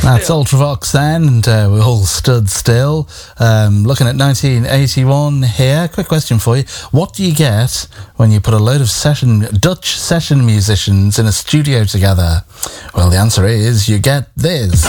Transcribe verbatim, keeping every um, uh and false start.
That's Ultravox then, and uh, we all stood still. Um, looking at nineteen eighty-one here. Quick question for you. What do you get when you put a load of session Dutch session musicians in a studio together? Well, the answer is you get this.